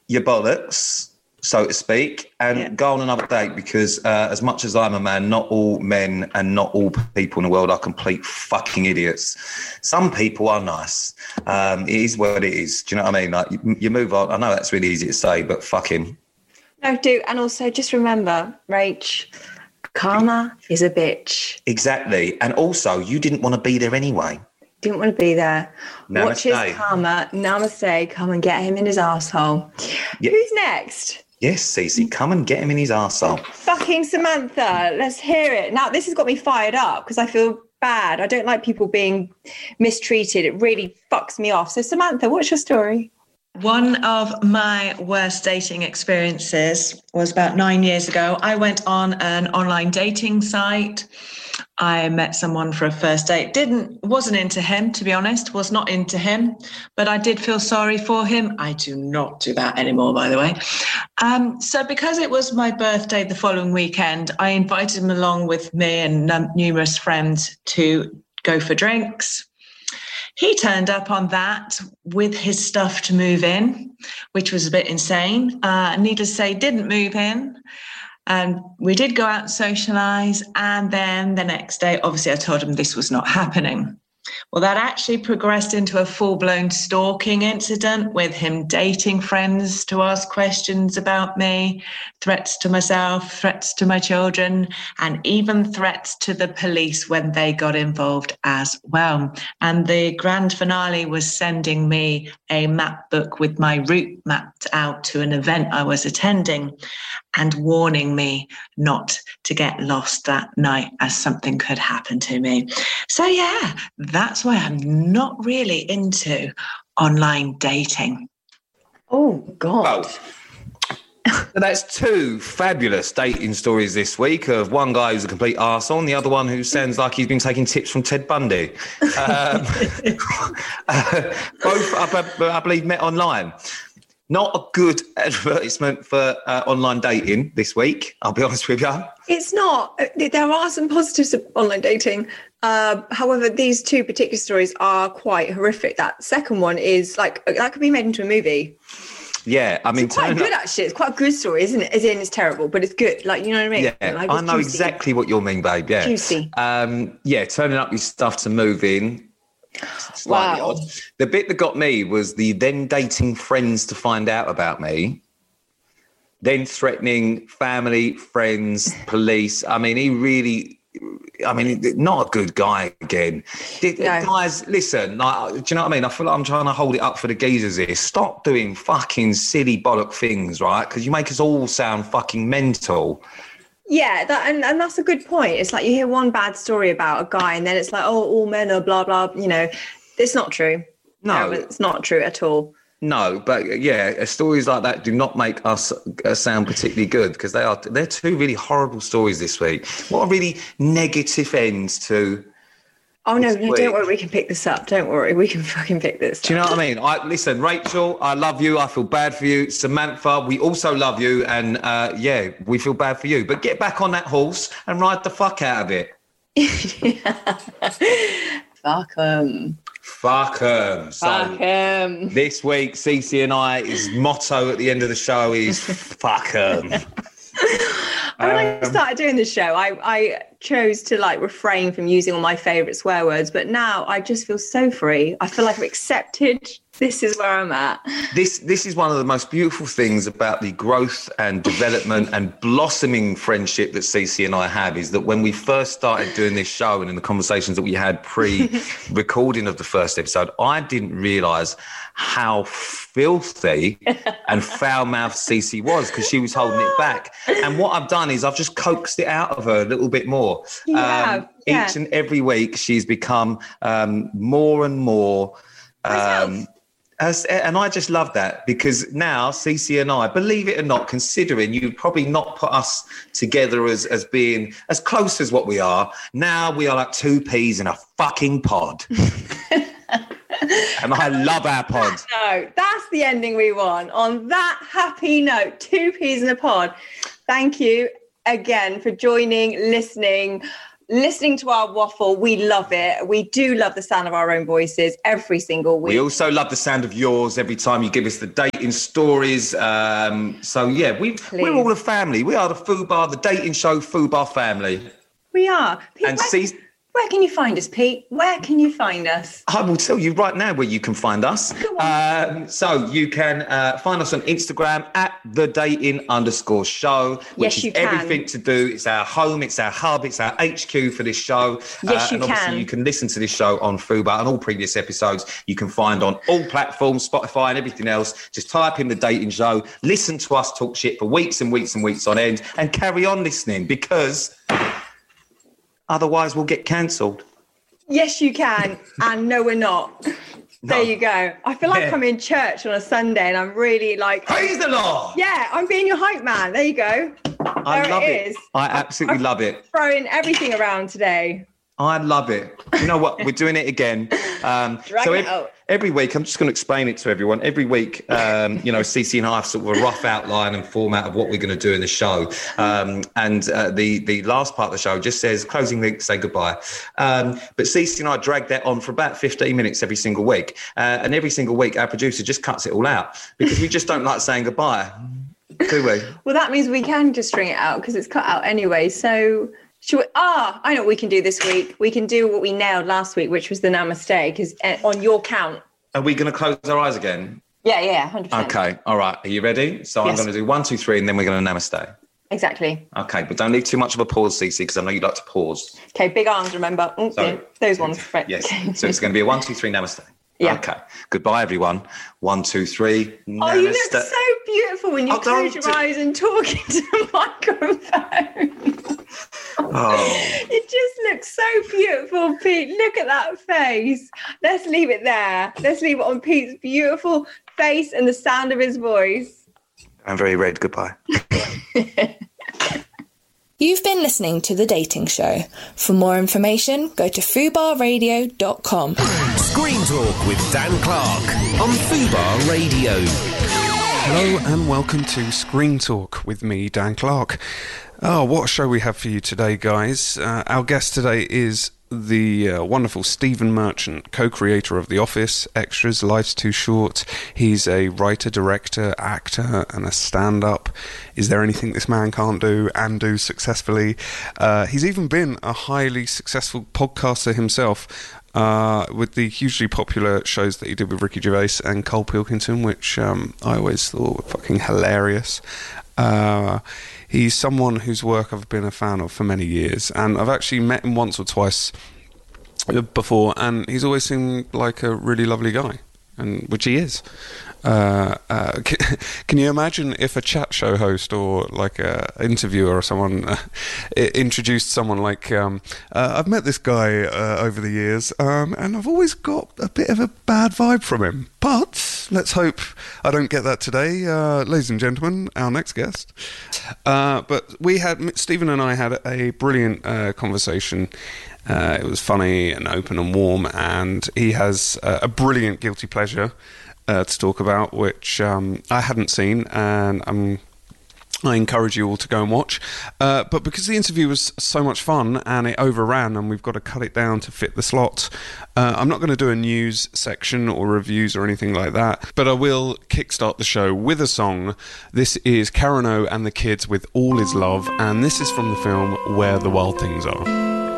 your bollocks, so to speak, and go on another date, because as much as I'm a man, not all men and not all people in the world are complete fucking idiots. Some people are nice. It is what it is. Do you know what I mean? Like, you move on. I know that's really easy to say, but fucking. No, do. And also just remember, Rach, karma is a bitch. Exactly. And also, you didn't want to be there anyway. Didn't want to be there. Namaste. Watch his karma. Namaste. Come and get him in his arsehole. Yeah. Who's next? Yes, Cece, come and get him in his arsehole. Fucking Samantha. Let's hear it. Now, this has got me fired up because I feel bad. I don't like people being mistreated. It really fucks me off. So, Samantha, what's your story? One of my worst dating experiences was about 9 years ago. I went on an online dating site. I met someone for a first date. Wasn't into him, to be honest, was not into him, but I did feel sorry for him. I do not do that anymore, by the way. So because it was my birthday the following weekend, I invited him along with me and numerous friends to go for drinks. He turned up on that with his stuff to move in, which was a bit insane. Needless to say, didn't move in. And we did go out and socialise. And then the next day, obviously, I told him this was not happening. Well, that actually progressed into a full-blown stalking incident with him dating friends to ask questions about me, threats to myself, threats to my children, and even threats to the police when they got involved as well. And the grand finale was sending me a map book with my route mapped out to an event I was attending and warning me not to get lost that night as something could happen to me. So yeah, that's why I'm not really into online dating. Oh, God. Well, that's two fabulous dating stories this week of one guy who's a complete arsehole and the other one who sounds like he's been taking tips from Ted Bundy. Both, I believe, met online. Not a good advertisement for online dating this week, I'll be honest with you. It's not. There are some positives of online dating. However, these two particular stories are quite horrific. That second one is like, that could be made into a movie. Yeah, I mean... It's quite good, actually. It's quite a good story, isn't it? As in, it's terrible, but it's good. Like, you know what I mean? Yeah, like, I know juicy. exactly what you mean, babe, yeah. Juicy. Yeah, turning up your stuff to move in. Slightly odd. The bit that got me was the then dating friends to find out about me, then threatening family, friends, police. I mean, he really... I mean, not a good guy again. No. Guys, listen, like, do you know what I mean? I feel like I'm trying to hold it up for the geezers here. Stop doing fucking silly bollock things, right? Because you make us all sound fucking mental. Yeah, and that's a good point. It's like you hear one bad story about a guy and then it's like, oh, all men are blah, blah, you know. It's not true. No. It's not true at all. No, but yeah, stories like that do not make us sound particularly good because they're two really horrible stories this week. What a really negative end to... Oh, no, don't worry. We can pick this up. Don't worry. We can fucking pick this up. Do you know what I mean? Listen, Rachel, I love you. I feel bad for you. Samantha, we also love you. And yeah, we feel bad for you. But get back on that horse and ride the fuck out of it. Fuck 'em. Fuck 'em. Fuck 'em. This week, Cece and I, his motto at the end of the show is fuck 'em. When I started doing the show, I chose to like refrain from using all my favourite swear words, but now I just feel so free. I feel like I've accepted this is where I'm at. This is one of the most beautiful things about the growth and development and blossoming friendship that Cece and I have is that when we first started doing this show and in the conversations that we had pre-recording of the first episode, I didn't realise how filthy and foul-mouthed Cece was because she was holding it back. And what I've done is I've just coaxed it out of her a little bit more. Yeah. Each and every week she's become more and more... and I just love that because now Cece and I, believe it or not, considering you'd probably not put us together as being as close as what we are, now we are like two peas in a fucking pod. And I love our pod. No, that's the ending we want. On that happy note, two peas in a pod. Thank you again for joining, listening. listening to our waffle. We love it. We do love the sound of our own voices every single week. We also love the sound of yours every time you give us the dating stories. So, yeah, we're all a family. We are the Fubar, the dating show Fubar family. We are. Pete, and where can you find us, Pete? Where can you find us? I will tell you right now where you can find us. So you can find us on Instagram at @thedating_show, which is everything to do. It's our home, it's our hub, it's our HQ for this show. Yes, and obviously you can listen to this show on Fubar, and all previous episodes you can find on all platforms, Spotify and everything else. Just type in The Dating Show, listen to us talk shit for weeks and weeks and weeks on end, and carry on listening, because otherwise we'll get cancelled. Yes, you can. And no, we're not. No. There you go. I feel like I'm in church on a Sunday and I'm really like... Praise the Lord! Yeah, I'm being your hype man. There you go. I love it. I absolutely love it. Throwing everything around today. I love it. You know what? We're doing it again. Every week, I'm just going to explain it to everyone. Every week, Cece and I have sort of a rough outline and format of what we're going to do in the show. The last part of the show just says closing link, say goodbye. But Cece and I drag that on for about 15 minutes every single week. And every single week, our producer just cuts it all out because we just don't like saying goodbye, do we? Well, that means we can just string it out because it's cut out anyway. So... I know what we can do this week. We can do what we nailed last week, which was the namaste, because on your count. Are we going to close our eyes again? Yeah, 100%. Okay, all right. Are you ready? So yes. I'm going to do 1, 2, 3, and then we're going to namaste. Exactly. Okay, but don't leave too much of a pause, Cece, because I know you like to pause. Okay, big arms, remember. Those ones. Right. Yes, so it's going to be a 1, 2, 3, namaste. Yeah. Okay. Goodbye, everyone. 1, 2, 3. Namaste. Oh, you look so beautiful when you close your eyes and talk into the microphone. Oh. It just looks so beautiful, Pete. Look at that face. Let's leave it there. Let's leave it on Pete's beautiful face and the sound of his voice. I'm very red. Goodbye. You've been listening to The Dating Show. For more information, go to fubarradio.com. Screen Talk with Dan Clark on Fubar Radio. Hello and welcome to Screen Talk with me, Dan Clark. Oh, what a show we have for you today, guys. Our guest today is the wonderful Stephen Merchant, co-creator of The Office, Extras, Life's Too Short. He's a writer, director, actor, and a stand-up. Is there anything this man can't do and do successfully? He's even been a highly successful podcaster himself, with the hugely popular shows that he did with Ricky Gervais and Cole Pilkington, which I always thought were fucking hilarious. He's someone whose work I've been a fan of for many years, and I've actually met him once or twice before, and he's always seemed like a really lovely guy, and which he is. Can you imagine if a chat show host or like a interviewer or someone introduced someone like, I've met this guy over the years, and I've always got a bit of a bad vibe from him, but let's hope I don't get that today. Ladies and gentlemen, our next guest. But Stephen and I had a brilliant conversation. It was funny and open and warm, and he has a brilliant guilty pleasure to talk about, which I hadn't seen, and I encourage you all to go and watch. But because the interview was so much fun and it overran and we've got to cut it down to fit the slot, I'm not going to do a news section or reviews or anything like that, but I will kickstart the show with a song. This is Carano and the Kids with All Is Love, and this is from the film Where the Wild Things Are.